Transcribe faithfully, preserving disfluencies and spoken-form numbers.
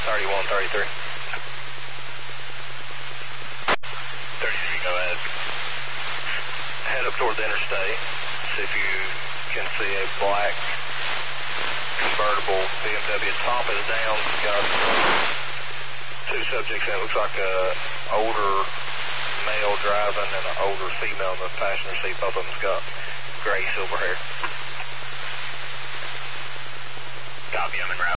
thirty-one thirty-three. thirty-three, go ahead. Head up toward the interstate. See if you can see a black convertible B M W. Top is down. It's got two subjects in it. Looks like a older male driving and an older female in the passenger seat. Both of them's got gray silver hair. Copy, I'm en route.